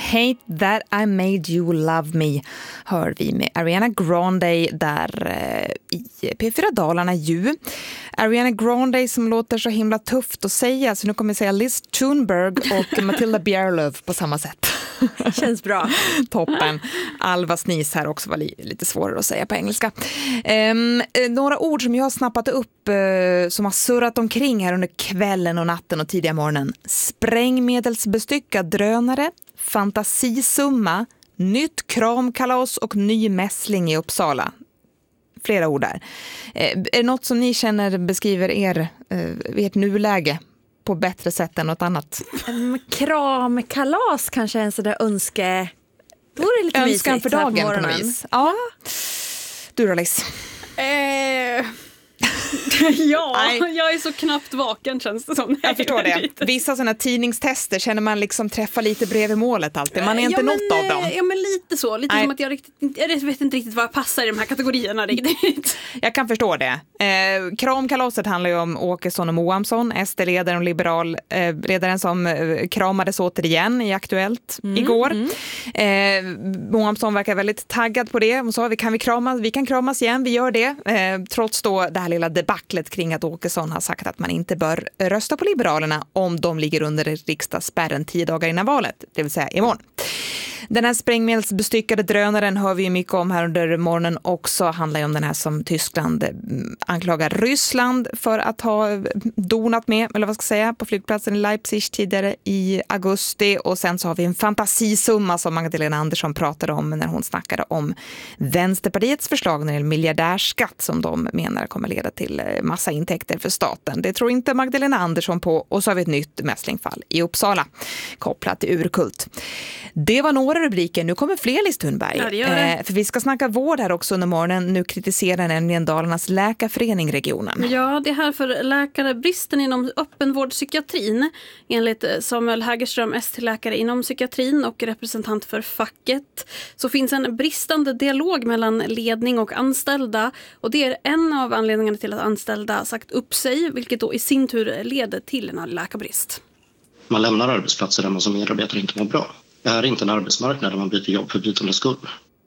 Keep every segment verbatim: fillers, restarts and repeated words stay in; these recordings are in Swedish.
Hate That I Made You Love Me hör vi med Ariana Grande där eh, i P fyra Dalarna ju. Ariana Grande som låter så himla tufft att säga, så nu kommer jag säga Liz Thunberg och Matilda Bjärlöv på samma sätt. Känns bra. Toppen. Alva Snis här också var li- lite svårare att säga på engelska. Um, några ord som jag har snappat upp uh, som har surrat omkring här under kvällen och natten och tidiga morgonen. Sprängmedelsbestyckad drönare, fantasisumma, nytt kramkalas och ny mässling i Uppsala. Flera ord där. Uh, är det något som ni känner beskriver er uh, ert nuläge på bättre sätt än något annat? Um, kramkalas kanske är en sån där önske... Vore lite Önskan mysigt för här på dagen på något morgonen. vis. Ja. Du då, Liz? Eh, ja, Nej. jag är så knappt vaken känns det som. Jag förstår det. Vissa sådana tidningstester känner man liksom träffar lite bredvid målet alltid. Man är inte ja, men, något av dem. Ja, men lite så. Lite Nej. som att jag, riktigt, jag vet inte riktigt vad jag passar i de här kategorierna riktigt. Jag kan förstå det. Eh, kramkalaset handlar ju om Åkesson och Moamsson, S D-ledaren och liberalledaren eh, som eh, kramades återigen i Aktuellt mm, igår. Mm. Eh, Moamsson verkar väldigt taggad på det. Hon sa, vi kan, vi, kramas, vi kan kramas igen, vi gör det. Eh, trots då det här lilla debaclet kring att Åkesson har sagt att man inte bör rösta på Liberalerna om de ligger under riksdagsspärren tio dagar innan valet, det vill säga imorgon. Den här sprängmedelsbestyckade drönaren hör vi ju mycket om här under morgonen också. Handlar ju om den här som Tyskland anklagar Ryssland för att ha donat med, eller vad ska jag säga, på flygplatsen i Leipzig tidigare i augusti. Och sen så har vi en fantasisumma som Magdalena Andersson pratade om när hon snackade om Vänsterpartiets förslag när det gäller miljardärskatt som de menar kommer leda till massa intäkter för staten. Det tror inte Magdalena Andersson på. Och så har vi ett nytt mässlingfall i Uppsala kopplat till Urkult. Det var några rubriker. Nu kommer fler, Liz Thunberg. Ja, det gör det. Eh, för vi ska snacka vård här också under morgonen. Nu kritiserar nämligen Dalarnas läkarförening regionen. Ja, det är här för läkarbristen inom öppenvårdspsykiatrin. Enligt Samuel Hägerström, S T-läkare inom psykiatrin och representant för facket, så finns en bristande dialog mellan ledning och anställda. Och det är en av anledningarna till att anställda sagt upp sig, vilket då i sin tur leder till en läkarbrist. Man lämnar arbetsplatser där man som medarbetare inte mår bra. Det här är inte en arbetsmarknad där man byter jobb för bytandets skull.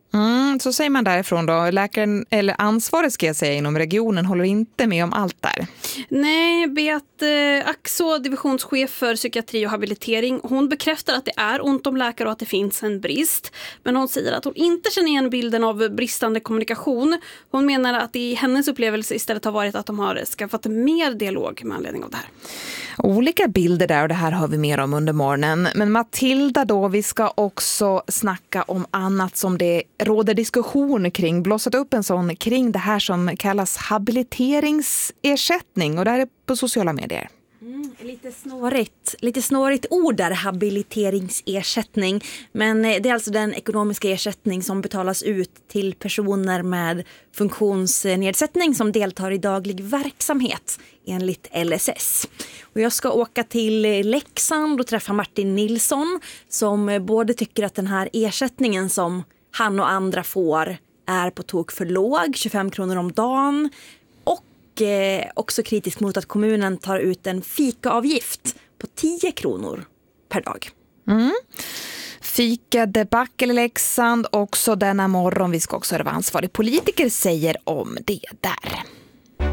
Mm, så säger man därifrån då. Läkaren, eller ansvarig ska jag säga, inom regionen håller inte med om allt där. Nej, Beat eh, Axå, divisionschef för psykiatri och habilitering, hon bekräftar att det är ont om läkare och att det finns en brist. Men hon säger att hon inte känner igen bilden av bristande kommunikation. Hon menar att det i hennes upplevelse istället har varit att de har skaffat mer dialog med anledning av det här. Olika bilder där, och det här har vi mer om under morgonen. Men Matilda då, vi ska också snacka om annat som det råder diskussion kring. Blossat upp en sån kring det här som kallas habiliteringsersättning, och det här är på sociala medier. Mm, lite snårigt, lite snårigt ord där, habiliteringsersättning. Men det är alltså den ekonomiska ersättning som betalas ut till personer med funktionsnedsättning som deltar i daglig verksamhet enligt L S S. Och jag ska åka till Leksand och träffa Martin Nilsson som både tycker att den här ersättningen som han och andra får är på tok för låg, tjugofem kronor om dagen. Och eh, också kritisk mot att kommunen tar ut en fikaavgift på tio kronor per dag. Mm. Fika debacle i Leksand också denna morgon. Vi ska också höra vad ansvarig politiker säger om det där.